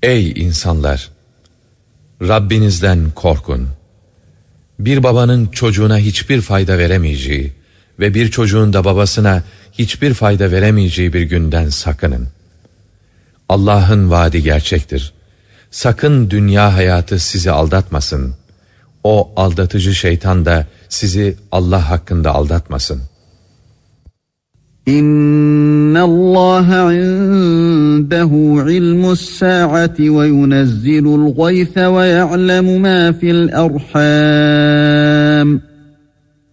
Ey insanlar! Rabbinizden korkun. Bir babanın çocuğuna hiçbir fayda veremeyeceği ve bir çocuğun da babasına hiçbir fayda veremeyeceği bir günden sakının. Allah'ın vaadi gerçektir. Sakın dünya hayatı sizi aldatmasın. O aldatıcı şeytan da sizi Allah hakkında aldatmasın. İnnallâhe indehu ilmus sâ'ati ve yunezzilul gayse ve ya'lemu mâ fil erhâm.